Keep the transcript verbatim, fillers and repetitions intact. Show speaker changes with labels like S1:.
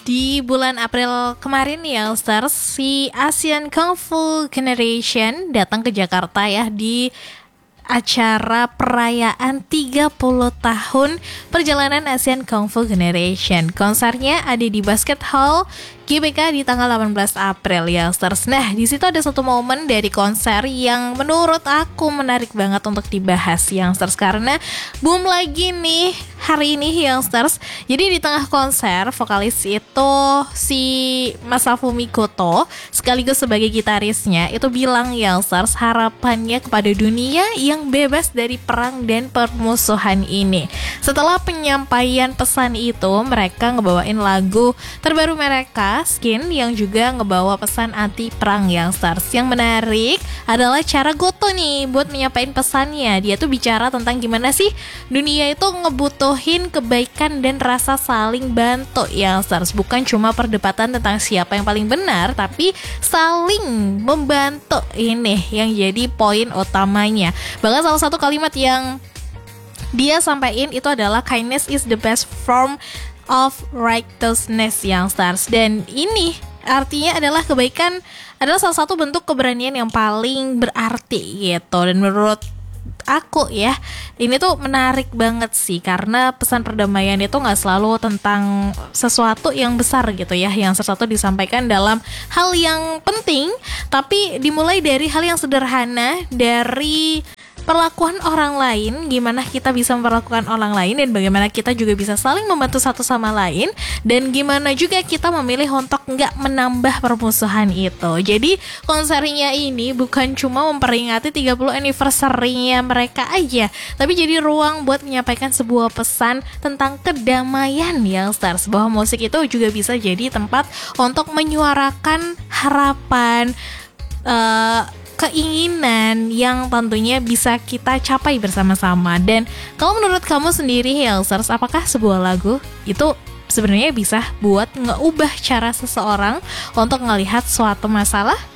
S1: Di bulan April kemarin ya, Stars, si Asian Kung Fu Generation datang ke Jakarta ya di acara perayaan tiga puluh tahun perjalanan Asian Kung Fu Generation. Konsernya ada di Basket Hall G B K di tanggal delapan belas April ya, Stars. Nah, di situ ada satu momen dari konser yang menurut aku menarik banget untuk dibahas yang Stars, karena boom lagi nih hari ini yang Stars. Jadi di tengah konser, vokalis itu si Masafumi Goto sekaligus sebagai gitarisnya itu bilang ya Stars, harapannya kepada dunia yang bebas dari perang dan permusuhan ini. Setelah penyampaian pesan itu, mereka ngebawain lagu terbaru mereka, Skin, yang juga ngebawa pesan anti perang yang Stars. Yang menarik adalah cara Goto nih buat menyampaikan pesannya. Dia tuh bicara tentang gimana sih dunia itu ngebutuhin kebaikan dan rasa saling bantu yang Stars. Bukan cuma perdebatan tentang siapa yang paling benar, tapi saling membantu ini yang jadi poin utamanya. Bahkan salah satu kalimat yang dia sampaikan itu adalah kindness is the best form of righteousness yang Stars. Dan ini artinya adalah kebaikan adalah salah satu bentuk keberanian yang paling berarti gitu. Dan menurut aku ya, ini tuh menarik banget sih, karena pesan perdamaian itu gak selalu tentang sesuatu yang besar gitu ya, yang sesuatu disampaikan dalam hal yang penting, tapi dimulai dari hal yang sederhana, dari perlakuan orang lain, gimana kita bisa memperlakukan orang lain, dan bagaimana kita juga bisa saling membantu satu sama lain, dan gimana juga kita memilih untuk nggak menambah permusuhan itu. Jadi konsernya ini bukan cuma memperingati tiga puluh anniversary-nya mereka aja, tapi jadi ruang buat menyampaikan sebuah pesan tentang kedamaian yang Stars, bahwa musik itu juga bisa jadi tempat untuk menyuarakan harapan, uh, keinginan yang tentunya bisa kita capai bersama-sama. Dan kalau menurut kamu sendiri Helsers, apakah sebuah lagu itu sebenarnya bisa buat ngeubah cara seseorang untuk ngelihat suatu masalah?